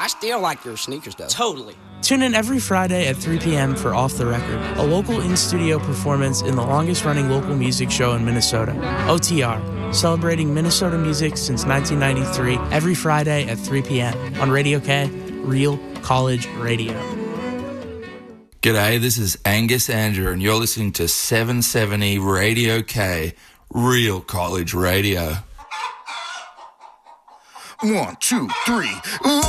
I still like your sneakers, though. Totally. Tune in every Friday at 3 p.m. for Off the Record, a local in-studio performance in the longest-running local music show in Minnesota, OTR, celebrating Minnesota music since 1993, every Friday at 3 p.m. on Radio K, Real College Radio. G'day, this is Angus Andrew, and you're listening to 770 Radio K, Real College Radio. 1, 2, 3.